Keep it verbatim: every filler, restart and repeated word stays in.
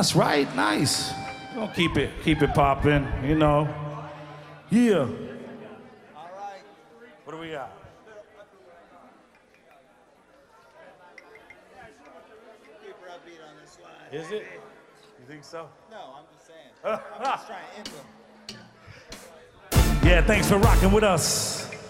That's right, nice. We're gonna keep it, keep it popping, you know. Yeah. All right. What do we got? Super upbeat on this slide. Is it? You think so? No, I'm just saying. I'm just trying to implement. Yeah, thanks for rocking with us.